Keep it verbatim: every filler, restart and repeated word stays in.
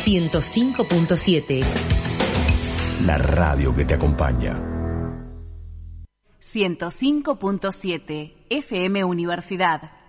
ciento cinco punto siete. La radio que te acompaña. ciento cinco punto siete F M Universidad.